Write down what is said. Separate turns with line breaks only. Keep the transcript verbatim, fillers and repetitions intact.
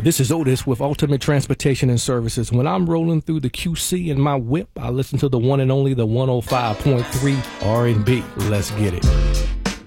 This is Otis with Ultimate Transportation and Services. When I'm rolling through the Q C in my whip, I listen to the one and only the one oh five point three R and B. Let's get it.